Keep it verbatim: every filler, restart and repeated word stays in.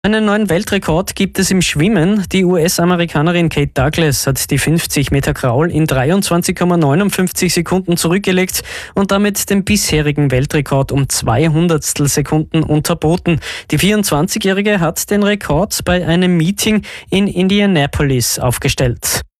Einen neuen Weltrekord gibt es im Schwimmen. Die U S-Amerikanerin Kate Douglas hat die fünfzig Meter Kraul in dreiundzwanzig Komma neunundfünfzig Sekunden zurückgelegt und damit den bisherigen Weltrekord um zwei Hundertstel Sekunden unterboten. Die vierundzwanzigjährige hat den Rekord bei einem Meeting in Indianapolis aufgestellt.